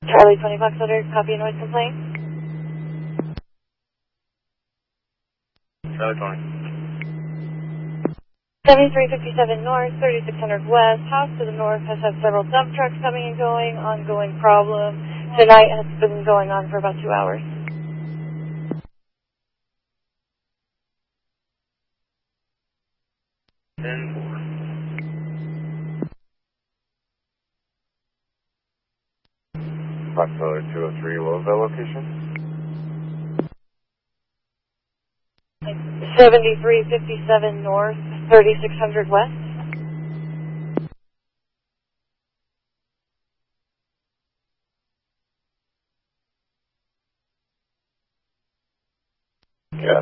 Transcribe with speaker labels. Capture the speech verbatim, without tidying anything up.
Speaker 1: Charlie twenty Fox Letter, copy noise complaint.
Speaker 2: Charlie twenty.
Speaker 1: seventy-three fifty-seven North, thirty-six hundred West. House to the north has had several dump trucks coming and going. Ongoing problem. Tonight has been going on for about two hours.
Speaker 2: ten four.
Speaker 3: Fox Letter two oh three, what was that location?
Speaker 1: seventy-three fifty-seven North, thirty-six hundred West.